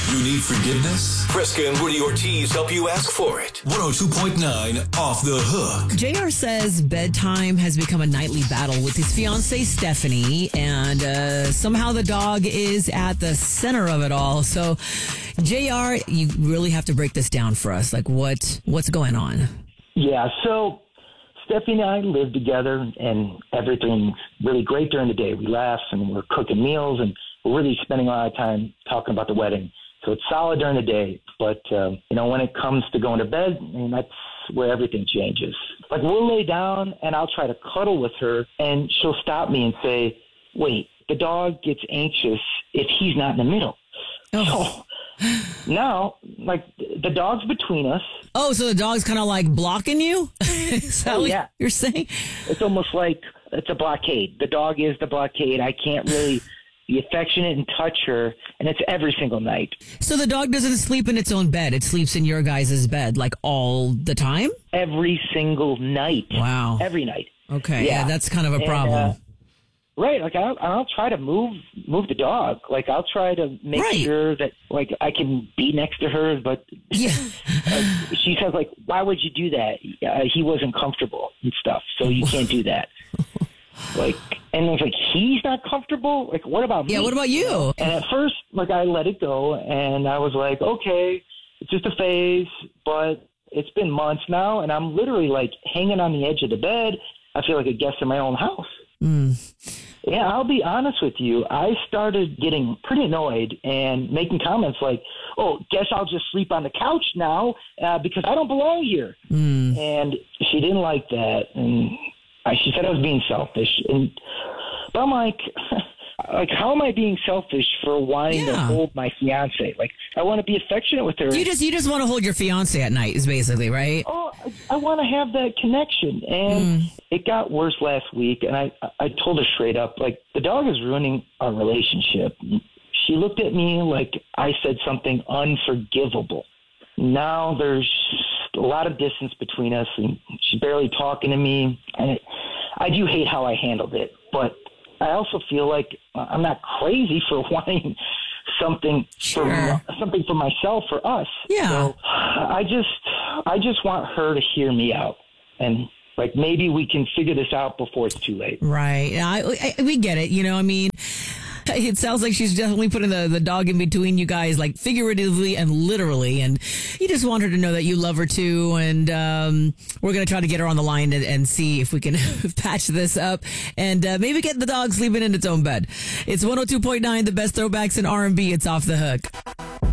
You need forgiveness? Fresca and Woody Ortiz help you ask for it. 102.9 Off the Hook. JR says bedtime has become a nightly battle with his fiancée, Stephanie, and somehow the dog is at the center of it all. So, JR, you really have to break this down for us. Like, what's going on? Yeah, so Stephanie and I live together, and everything's really great during the day. We laugh, and we're cooking meals, and we're really spending a lot of time talking about the wedding. So it's solid during the day, but, when it comes to going to bed, that's where everything changes. Like, we'll lay down, and I'll try to cuddle with her, and she'll stop me and say, wait, the dog gets anxious if he's not in the middle. Oh. So now, the dog's between us. Oh, so the dog's kind of like blocking you? Is that what you're saying? It's almost like it's a blockade. The dog is the blockade. I can't really be affectionate and touch her, and it's every single night. So the dog doesn't sleep in its own bed. It sleeps in your guys' bed, like, all the time? Every single night. Wow. Every night. Okay, yeah, that's kind of a problem. Right, I'll try to move the dog. Like, I'll try to make sure that, I can be next to her, but yeah. She says, why would you do that? He wasn't comfortable and stuff, so you can't do that. And I was like, he's not comfortable? What about me? Yeah, what about you? And at first, I let it go, and I was like, okay, it's just a phase, but it's been months now, and I'm literally, hanging on the edge of the bed. I feel like a guest in my own house. Yeah, I'll be honest with you. I started getting pretty annoyed and making comments like, oh, guess I'll just sleep on the couch now because I don't belong here. And she didn't like that. And she said I was being selfish. But I'm like, how am I being selfish for wanting to hold my fiance? I want to be affectionate with her. You just want to hold your fiance at night, is basically, right? Oh, I want to have that connection. And it got worse last week, and I told her straight up, the dog is ruining our relationship. She looked at me like I said something unforgivable. Now there's a lot of distance between us, and she's barely talking to me. And I do hate how I handled it, but I also feel like I'm not crazy for wanting something for myself, for us. Yeah. So I just want her to hear me out, and maybe we can figure this out before it's too late. Right. We get it. It sounds like she's definitely putting the dog in between you guys, figuratively and literally. And you just want her to know that you love her too. And we're going to try to get her on the line and see if we can patch this up and maybe get the dog sleeping in its own bed. It's 102.9, the best throwbacks in R&B. It's Off the Hook.